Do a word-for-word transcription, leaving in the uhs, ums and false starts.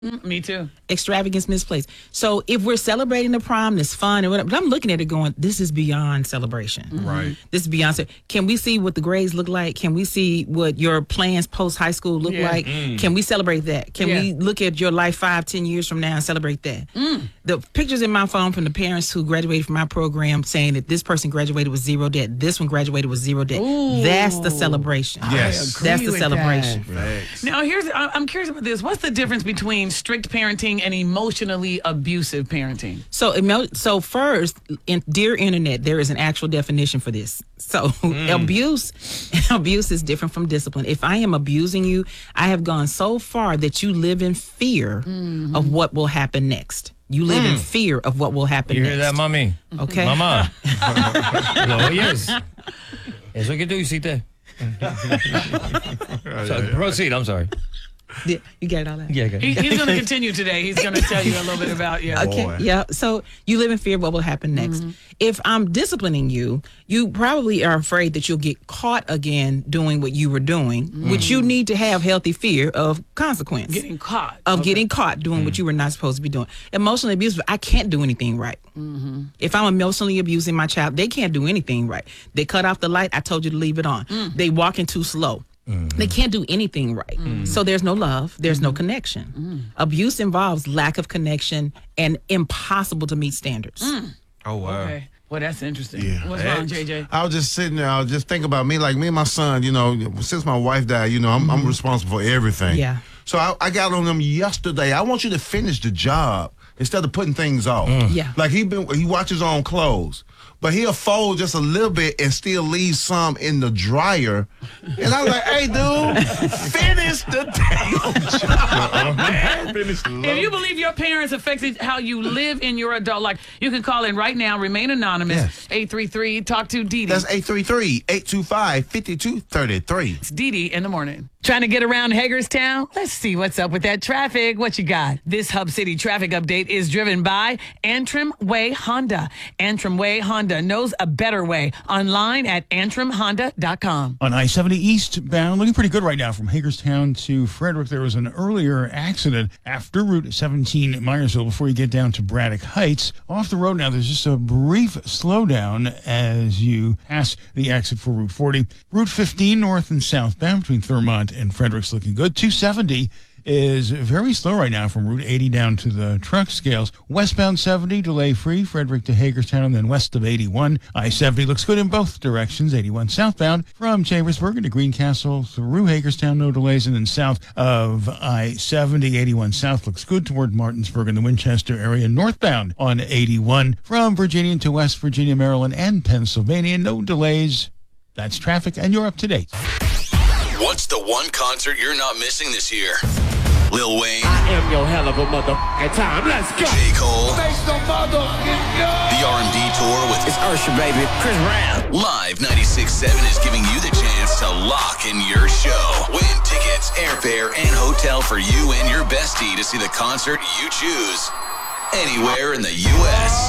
Mm, me too. Extravagance misplaced. So if we're celebrating the prom, it's fun and whatever. But I'm looking at it going, this is beyond celebration. Mm-hmm. Right. This is beyond. ce- Can we see what the grades look like? Can we see what your plans post high school look Yeah. like? Can we celebrate that? Can Yeah. we look at your life five, ten years from now and celebrate that? Mm. The pictures in my phone from the parents who graduated from my program saying that this person graduated with zero debt, this one graduated with zero debt. Ooh. That's the celebration. Yes. agree That's the with celebration. Facts. Now, here's I- I'm curious about this. What's the difference between strict parenting and emotionally abusive parenting? So, emo- so first, in dear internet, there is an actual definition for this. So, abuse, abuse is different from discipline. If I am abusing you, I have gone so far that you live in fear of what will happen next. You live in fear of what will happen You next. hear that, mami? Okay. Mamá. ¿Lo oyes? Eso que tú hiciste. So, proceed, I'm sorry. Yeah, you get all that? Yeah, okay. He, he's going to continue today. He's going to tell you a little bit about yeah. Okay. Boy. Yeah. So you live in fear of what will happen next. If I'm disciplining you, you probably are afraid that you'll get caught again doing what you were doing, which you need to have healthy fear of consequence. Getting caught. of Okay. getting caught doing what you were not supposed to be doing. Emotionally abusive, I can't do anything right. If I'm emotionally abusing my child, they can't do anything right. They cut off the light, I told you to leave it on. They walking too slow. They can't do anything right. So there's no love, there's no connection. Abuse involves lack of connection and impossible to meet standards. Oh, wow. Okay. Well, that's interesting. Yeah. What's wrong, J J? I was just sitting there. I was just thinking about me, like me and my son. You know, since my wife died, you know, I'm, I'm responsible for everything. Yeah. So I, I got on them yesterday. I want you to finish the job instead of putting things off. Yeah. Like he been, he watches his own clothes, but he'll fold just a little bit and still leave some in the dryer. And I was like, "Hey, dude, finish the damn job, man. Finish the If you believe your parents affected how you live in your adult life, you can call in right now. Remain anonymous. Yes. eight three three talk to Dee Dee. That's eight three three, eight two five, five two three three. It's Dee Dee in the morning. Trying to get around Hagerstown? Let's see what's up with that traffic. What you got? This Hub City traffic update is driven by Antrim Way Honda. Antrim Way Honda knows a better way. Online at antrim honda dot com. On I seventy eastbound, looking pretty good right now from Hagerstown to Frederick. There was an earlier accident after Route seventeen in Myersville before you get down to Braddock Heights. Off the road now, there's just a brief slowdown as you pass the exit for Route forty. Route fifteen north and southbound between Thurmont and Frederick's looking good. two seventy is very slow right now from Route eighty down to the truck scales. Westbound seventy, delay free, Frederick to Hagerstown, and then west of eighty-one. I seventy looks good in both directions. eighty-one southbound from Chambersburg to Greencastle through Hagerstown, no delays, and then south of I seventy. eighty-one south looks good toward Martinsburg in the Winchester area. Northbound on eighty-one from Virginia to West Virginia, Maryland, and Pennsylvania, no delays. That's traffic, and you're up to date. What's the one concert you're not missing this year? Lil Wayne, I am your hell of a motherfucking time. Let's go. J. Cole, Make some motherfucking go. the R and B tour with It's Usher, baby. Chris Brown. Live ninety-six point seven is giving you the chance to lock in your show. Win tickets, airfare, and hotel for you and your bestie to see the concert you choose anywhere in the U S